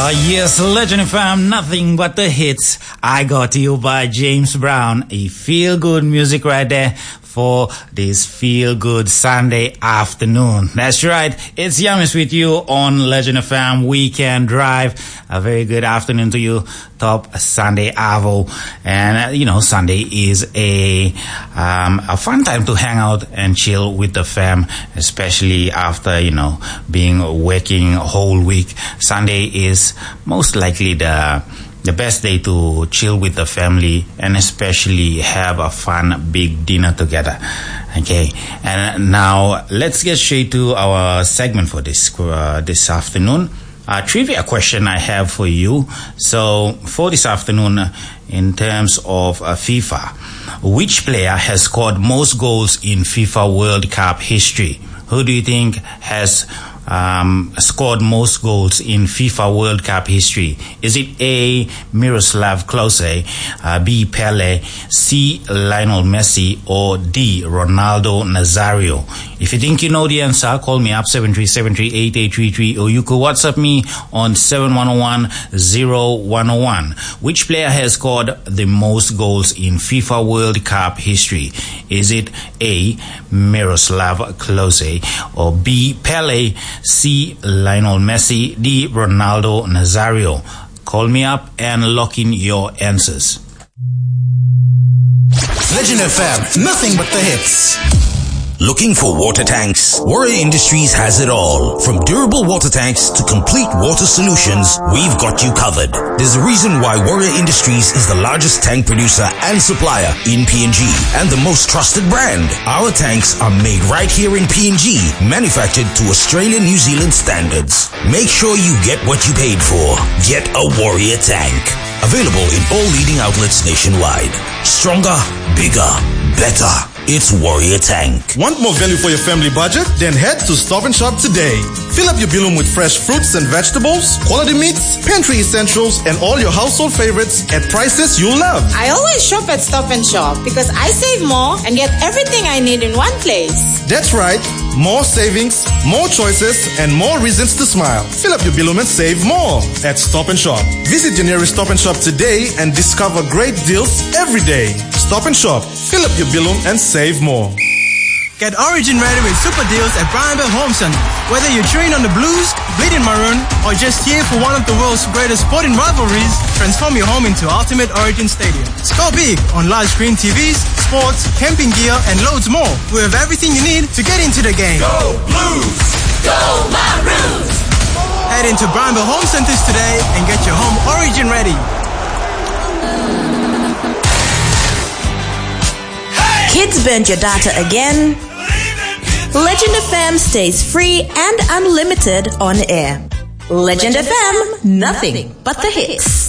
Yes, Legend FM, nothing but the hits. I got you by James Brown. A feel-good music right there for this feel-good Sunday afternoon. That's right. It's Yamis with you on Legend FM Weekend Drive. A very good afternoon to you, top Sunday Avo. And, Sunday is a fun time to hang out and chill with the fam, especially after, being working whole week. Sunday is most likely the best day to chill with the family and especially have a fun big dinner together. Okay, and now let's get straight to our segment for this afternoon. A trivia question I have for you. So for this afternoon, in terms of FIFA, which player has scored most goals in FIFA World Cup history? Who do you think has scored most goals in FIFA World Cup history? Is it A, Miroslav Klose, B, Pele, C, Lionel Messi, or D, Ronaldo Nazario? If you think you know the answer, call me up 737388833, or you could WhatsApp me on 71010101. Which player has scored the most goals in FIFA World Cup history? Is it A, Miroslav Klose, or B, Pele, C, Lionel Messi, D, Ronaldo Nazario? Call me up and lock in your answers. Legend FM, nothing but the hits. Looking for water tanks? Warrior Industries has it all. From durable water tanks to complete water solutions, we've got you covered. There's a reason why Warrior Industries is the largest tank producer and supplier in PNG and the most trusted brand. Our tanks are made right here in PNG, manufactured to Australian New Zealand standards. Make sure you get what you paid for. Get a Warrior tank. Available in all leading outlets nationwide. Stronger, bigger, better. It's Warrior Tank. Want more value for your family budget? Then head to Stop and Shop today. Fill up your bilum with fresh fruits and vegetables, quality meats, pantry essentials, and all your household favorites at prices you'll love. I always shop at Stop and Shop because I save more and get everything I need in one place. That's right. More savings, more choices, and more reasons to smile. Fill up your bilum and save more at Stop and Shop. Visit your nearest Stop and Shop today and discover great deals every day. Stop and Shop. Fill up your bilum and save more. Get Origin ready with super deals at Brian Bell Home Center. Whether you're cheering on the Blues, bleeding maroon, or just here for one of the world's greatest sporting rivalries, transform your home into Ultimate Origin Stadium. Score big on large screen TVs, sports, camping gear, and loads more. We have everything you need to get into the game. Go Blues! Go Maroons! Head into Brian Bell Home Centers today and get your home Origin ready. Kids burnt your data again? Legend FM stays free and unlimited on air. Legend FM, nothing but the hits.